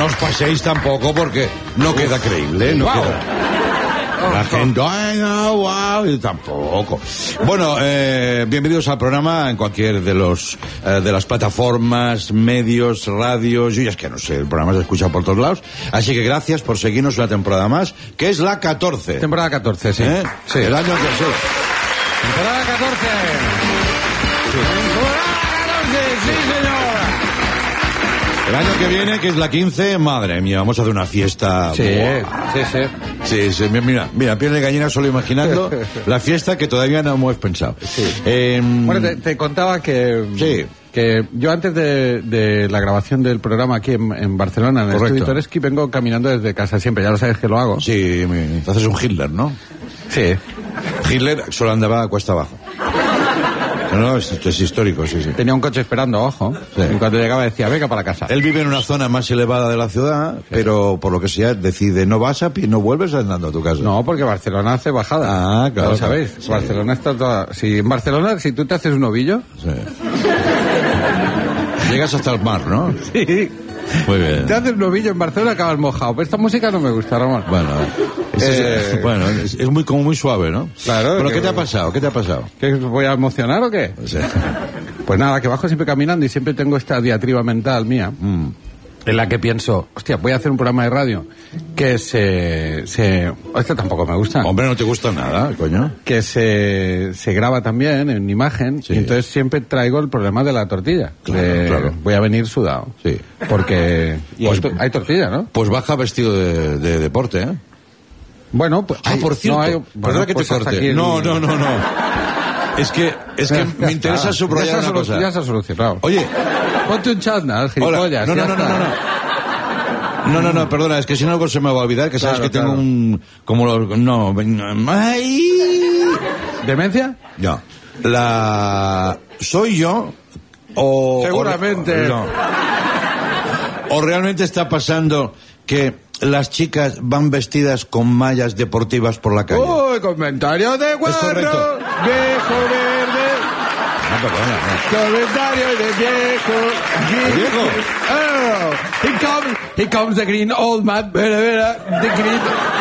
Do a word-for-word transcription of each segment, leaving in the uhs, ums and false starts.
no os paséis tampoco porque no Uf. queda creíble, no wow. queda... La gente, ay, no, wow, y tampoco. Bueno, eh, bienvenidos al programa en cualquier de los eh, de las plataformas, medios, radios. Yo ya es que no sé, el programa se escucha por todos lados. Así que gracias por seguirnos una temporada más, que es la catorce. Temporada catorce, sí. ¿Eh? Sí. El año que sí. Temporada catorce. Sí. Temporada catorce, sí, señor. El año que viene, que es la quince, madre mía, vamos a hacer una fiesta. Sí, Buah. sí, sí. Sí, sí, mira, mira, piel de gallina solo imaginando la fiesta que todavía no hemos pensado. Sí. Eh, bueno, te, te contaba que... Sí. Que yo antes de, de la grabación del programa aquí en, en Barcelona, en el Correcto. Estudio Toreski, vengo caminando desde casa siempre, ya lo sabes que lo hago. Sí, me, haces un Hitler, ¿no? Sí. Hitler solo andaba a cuesta abajo. No, no, es, es histórico, sí, sí. Tenía un coche esperando, ojo. Sí. Y cuando llegaba decía, venga para casa. Él vive en una zona más elevada de la ciudad, sí. pero por lo que sea decide, no vas a pie, no vuelves andando a tu casa. No, porque Barcelona hace bajada. Ah, claro. ¿Lo sabéis? Sí. Barcelona está toda... Si en Barcelona, si tú te haces un ovillo... Sí. Llegas hasta el mar, ¿no? Sí. Muy bien. Te haces un ovillo en Barcelona, acabas mojado. Pero esta música no me gusta, Ramón. Bueno, es, eh... es, bueno, es, es muy como muy suave, ¿no? Claro. ¿Pero que... qué te ha pasado? ¿Qué te ha pasado? ¿Que voy a emocionar o qué? Sí. Pues nada, que bajo siempre caminando y siempre tengo esta diatriba mental mía. Mm. En la que pienso, hostia, voy a hacer un programa de radio que se... se este tampoco me gusta. Hombre, no te gusta nada, coño. Que se, se graba también en imagen, sí. Y entonces siempre traigo el problema de la tortilla. Claro, de, claro. Voy a venir sudado. Sí. Porque... Y pues, hay, hay tortilla, ¿no? Pues baja vestido de, de deporte, ¿eh? Bueno, pues... Ah, hay, por cierto, no hay, bueno, bueno, que pues te corte. El... No, no, no, no. Es que, es que ya, me ya interesa está. subrayar una cosa. Ya se ha solucionado. Oye. Ponte un chándal, gilipollas. No, no, no, no, no, no. No, no, no, perdona, es que si no algo se me va a olvidar, que sabes claro, que tengo claro. un... como los... No, ¡ay! ¿Demencia? No. La... ¿Soy yo? O... Seguramente. O, no. O realmente está pasando que las chicas van vestidas con mallas deportivas por la calle. ¡Uy, comentario de guarro! Es correcto. ¡Viejo verde! No, perdona, no. Comentario de viejo. ¿El viejo? Oh, here comes, here comes the green old man. Vera, vera, the green...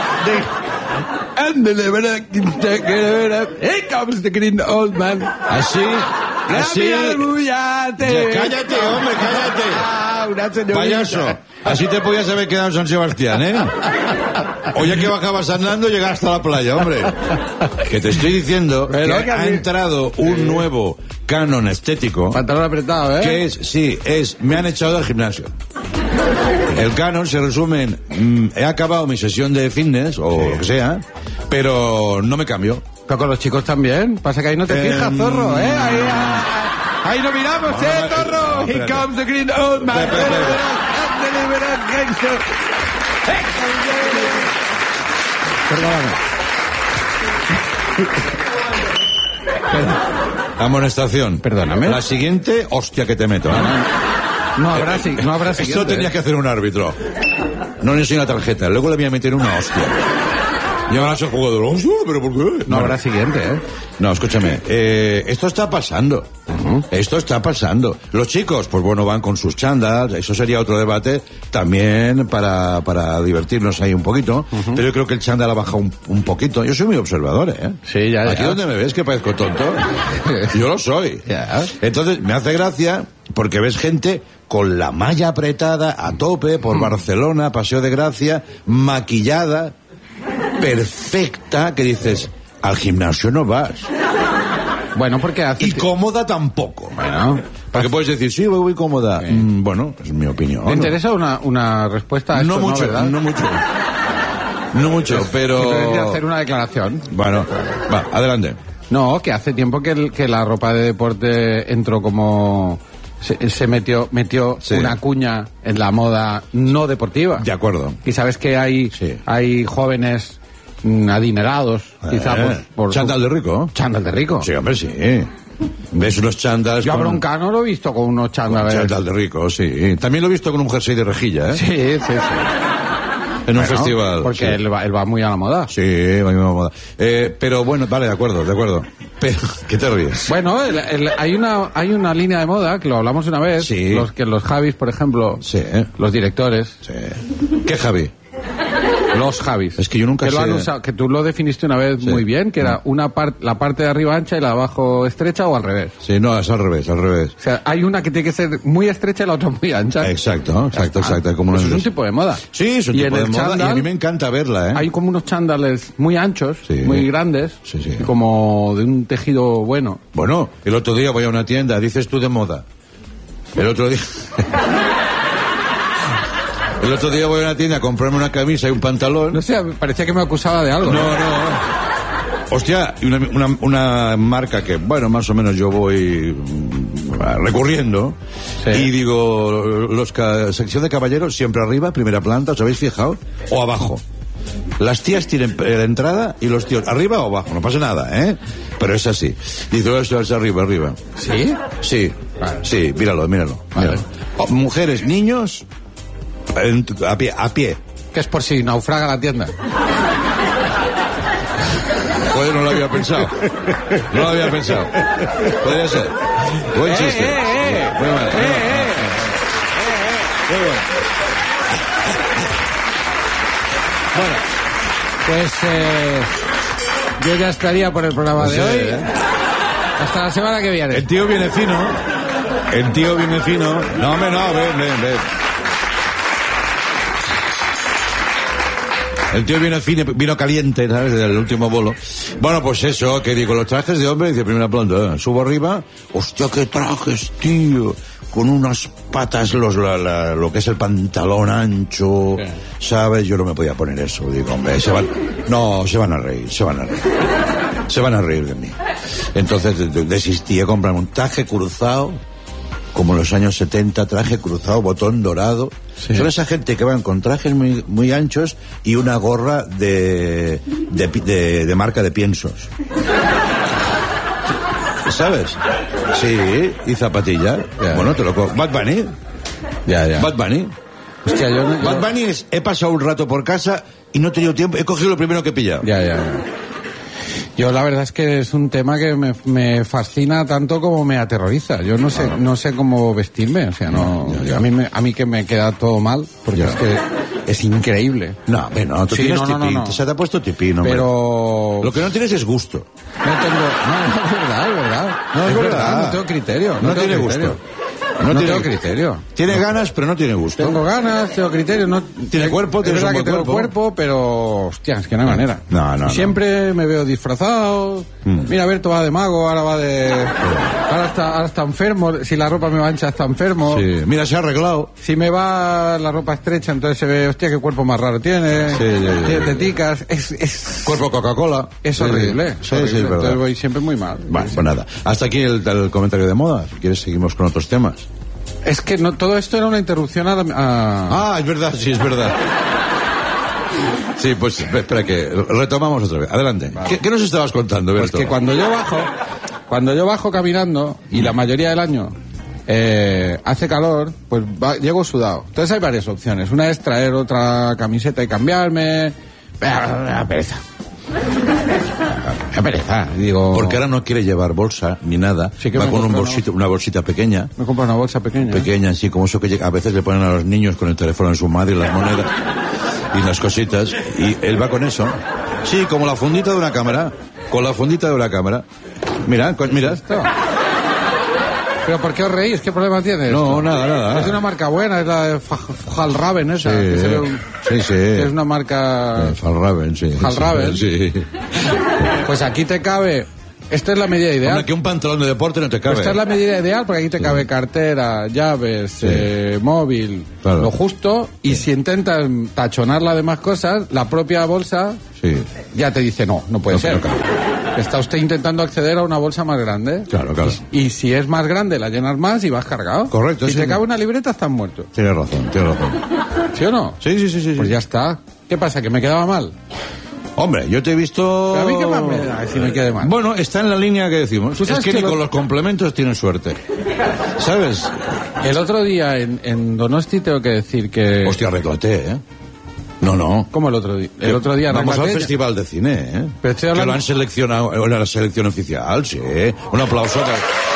The, and the, vera, vera, here comes the green old man. Así... Así... Ya, cállate, hombre, cállate. Ah, una señorita. Payaso. Así te podías haber quedado en San Sebastián, ¿eh? O ya que bajabas andando, llegar hasta la playa, hombre. Que te estoy diciendo Pero que, que ha entrado un nuevo canon estético. Pantalón apretado, ¿eh? Que es, sí, es, me han echado del gimnasio. El canon se resume en, mm, he acabado mi sesión de fitness, o sí. lo que sea, pero no me cambio. Pero con los chicos también. Pasa que ahí no te eh, fijas, zorro, ¿eh? Ahí, ahí, ahí no miramos, no, ¿eh, no, zorro? No, Here comes the green old man. Espera, espera, espera. Perdóname. Amonestación. Perdóname. La siguiente, hostia que te meto. ¿eh? No habrá, eh, no habrá siguiente. Eso tenías que hacer un árbitro. No le enseño la tarjeta, luego le voy a meter una hostia. Y ahora se juega de los... ¿Pero por qué? No bueno. habrá siguiente, ¿eh? No, escúchame. Eh, esto está pasando. Uh-huh. Esto está pasando. Los chicos, pues bueno, van con sus chándals. Eso sería otro debate también para, para divertirnos ahí un poquito. Uh-huh. Pero yo creo que el chándal ha bajado un, un poquito. Yo soy muy observador, ¿eh? Sí, ya, ya. Aquí donde me ves que parezco tonto. Yo lo soy. Ya. Entonces, me hace gracia porque ves gente con la malla apretada a tope por uh-huh. Barcelona, Paseo de Gracia, maquillada... perfecta, que dices, al gimnasio no vas. Bueno, porque hace... Y cómoda tampoco. Bueno. Porque puedes decir, sí, voy, voy cómoda. Sí. Mm, bueno, es mi opinión. ¿Te interesa una, una respuesta a esto? No mucho, ¿no, no mucho. No mucho, pues, pero... Quiero hacer una declaración. Bueno, va, adelante. No, que hace tiempo que, el, que la ropa de deporte entró como... Se, se metió metió sí. una cuña en la moda no deportiva. De acuerdo. Y sabes que hay, sí. hay jóvenes adinerados, eh, quizá por, por chándal de rico. Chándal de rico. Sí, hombre, sí. Ves unos chándals. Yo a con... Broncano lo he visto con unos chándales. Chándal de rico, sí. También lo he visto con un jersey de rejilla, ¿eh? Sí, sí, sí. En un Bueno, festival. Porque sí. él, va, él va muy a la moda. Sí, va muy a la moda. Eh, pero bueno, vale, de acuerdo, de acuerdo. Pero, ¿qué te ríes? Bueno, el, el, hay una hay una línea de moda, que lo hablamos una vez, Sí. los que los Javis, por ejemplo, Sí. los directores, Sí. ¿Qué, Javi? los Javis. Es que yo nunca que lo sé- han usado, que tú lo definiste una vez Sí. muy bien, que era una parte la parte de arriba ancha y la de abajo estrecha o al revés. Sí, no, es al revés, al revés. O sea, hay una que tiene que ser muy estrecha y la otra muy ancha. Exacto, exacto, Ya está. exacto. Como Eso unos- es un tipo de moda. Sí, es un Y tipo en de el moda y a chándal mí me encanta verla, ¿eh? hay como unos chándales muy anchos, Sí. muy grandes, Sí, sí. y como de un tejido bueno. Bueno, el otro día voy a una tienda, dices tú de moda. El otro día... el otro día voy a una tienda a comprarme una camisa y un pantalón. No sé, parecía que me acusaba de algo. No, no. Hostia, y una, una, una marca que, bueno, más o menos yo voy mm, recurriendo. Sí. Y digo, los ca- sección de caballeros siempre arriba, primera planta, ¿os habéis fijado? O abajo. Las tías tienen eh, la entrada y los tíos arriba o abajo, no pasa nada, ¿eh? Pero es así. Dice, esto es arriba, arriba. ¿Sí? Sí, Vale. sí, míralo, míralo. Vale. míralo. O, mujeres, niños, en- a pie, a pie. Que es por si naufraga la tienda. Joder, no lo había pensado. No lo había pensado. Podría ser. Buen Eh, chiste. eh, eh. Muy bueno. Eh, eh. Muy bueno. Bueno, pues eh, yo ya estaría por el programa de Sí, hoy. ¿eh? Hasta la semana que viene. El tío viene fino. El tío viene fino. No, hombre, no, ven, ven, ven. El tío vino fino, vino caliente, ¿sabes? Del último bolo. Bueno, pues eso, que digo, los trajes de hombre, dice primera planta, ¿eh? Subo arriba, hostia, qué trajes, tío. Con unas patas, los, la, la, lo que es el pantalón ancho, Sí. ¿sabes? Yo no me podía poner eso. Digo, hombre, se van, no, se van a reír, se van a reír. Se van a reír de mí. Entonces de- de- desistí a comprarme un traje cruzado, como en los años setenta, traje cruzado, botón dorado. Sí. Son esa gente que van con trajes muy, muy anchos y una gorra de, de, pi- de, de marca de piensos. ¿Sabes? Sí, y zapatillas. Ya. Bueno, te lo cojo. Bad Bunny. Ya, ya. Bad Bunny. Hostia, yo, no- yo- Bad Bunny es, he pasado un rato por casa y no he tenido tiempo, he cogido lo primero que he pillado. Ya, ya, ya. Yo la verdad es que es un tema que me, me fascina tanto como me aterroriza. Yo no sé, no sé cómo vestirme, o sea, no, Ya, ya. a mí me, a mí que me queda todo mal, porque Ya. es que es increíble. No, bueno, tú Sí, tienes no, no, no, tipín, no. se te ha puesto tipín, hombre. Pero Lo que no tienes es gusto. no tengo, no, no, es verdad, es verdad. No, es verdad. no tengo criterio. No tengo tiene criterio. gusto. No, No tengo tiene- criterio. Tiene ganas, pero no tiene gusto. Tengo ganas, tengo criterio, no Tiene cuerpo, es tienes verdad un que buen tengo cuerpo. cuerpo, pero hostia, es que no hay manera. No, no, no. Siempre me veo disfrazado. Mm. Mira, Berto va de mago, ahora va de ahora está, ahora está enfermo, si la ropa me va ancha está enfermo. Sí. Mira, se ha arreglado. Si me va la ropa estrecha, entonces se ve, hostia, qué cuerpo más raro tiene. Sí, sí, sí. Tiene teticas, es es Cuerpo Coca-Cola. es Sí, horrible. Sí, es sí, horrible. es verdad. Entonces voy siempre muy mal. Bueno, pues nada. Hasta aquí el, el comentario de moda. Si quieres, seguimos con otros temas. Es que no, todo esto era una interrupción a, la- a- Ah, es verdad, sí, es verdad. Sí, pues espera que retomamos otra vez. Adelante. ¿Qué, qué nos estabas contando, Pues Berto? que cuando yo bajo, cuando yo bajo caminando, y la mayoría del año eh, hace calor, pues va- llego sudado. Entonces hay varias opciones. Una es traer otra camiseta y cambiarme. Me da pereza. Me da pereza. Digo, Porque ahora no quiere llevar bolsa ni nada. Sí que Va me con un compro, bolsito, una bolsita pequeña. me compro una bolsa pequeña. Pequeña, así como eso que llega- a veces le ponen a los niños con el teléfono en su madre y las monedas y las cositas. Y él va con eso. Sí, como la fundita de una cámara. Con la fundita de una cámara. Mira, con- mira. Esto. ¿Pero por qué os reís? ¿Qué problema tiene? No, esto? nada, nada. Es de una marca buena, es la de Fjallraven esa. Sí, que se ve un- sí, sí. que es una marca... Falraven, sí. Falraven. Sí. Pues aquí te cabe... Esta es la medida ideal. Hombre, que un pantalón de deporte no te cabe. Esta es la medida ideal porque aquí te cabe cartera, llaves, eh, móvil, Claro. lo justo. Y si intentas tachonar las demás cosas, la propia bolsa Sí. ya te dice no, no puede No, ser. no cabe. Está usted intentando acceder a una bolsa más grande. Claro, claro. Y si es más grande, la llenas más y vas cargado. Correcto, Si sí. te cabe una libreta, estás muerto. Tienes razón, tienes razón. ¿Sí o no? Sí, sí, sí, sí. Pues sí. ya está. ¿Qué pasa? ¿Que me quedaba mal? Hombre, yo te he visto... Pero a mí qué más me da si me quede mal. Bueno, está en la línea que decimos. Tú Es sabes que, que ni lo- con los complementos tienes suerte. ¿Sabes? El otro día en, en Donosti tengo que decir que... Hostia, arréglate, ¿eh? No, no. ¿Cómo el otro día? El otro día Vamos al Peña. Festival de Cine, ¿eh? Pero estoy Que hablando- lo han seleccionado en la selección oficial, sí. Un aplauso. Que...